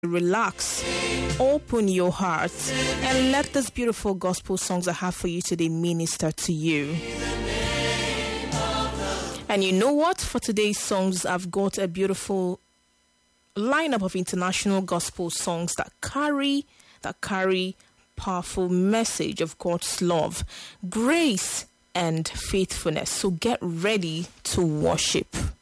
relax, open your heart, and let these beautiful gospel songs I have for you today minister to you. And you know what? For today's songs, I've got a beautiful lineup of international gospel songs that carry powerful message of God's love, grace, and faithfulness. So get ready to worship.